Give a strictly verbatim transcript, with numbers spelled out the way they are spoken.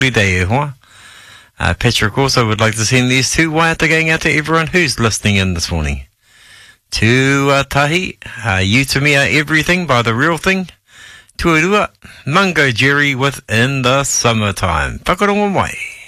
day, huh? Uh, Patrick also would like to send these two waiata going out to everyone who's listening in this morning. Tuatahi, uh, You To Me Are Everything by The Real Thing. Tuarua, Mungo Jerry with In the Summertime. Whakarongo mai.